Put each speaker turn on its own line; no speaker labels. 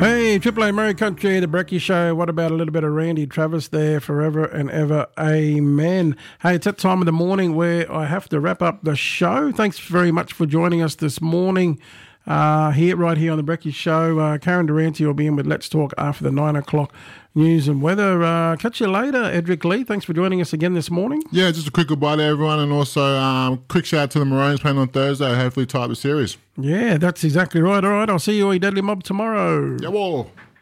Hey, Triple A Murray Country, the Brekkie Show. What about a little bit of Randy Travis there forever and ever? Amen. Hey, it's that time of the morning where I have to wrap up the show. Thanks very much for joining us this morning right here on the Brekkie Show. Karen Durante will be in with Let's Talk after the 9 o'clock news and weather. Catch you later, Edric Lee. Thanks for joining us again this morning.
Yeah, just a quick goodbye to everyone, and also quick shout out to the Maroons playing on Thursday. Hopefully tie up the series.
Yeah, that's exactly right. All right, I'll see you all, Deadly Mob, tomorrow.
Yeah, well.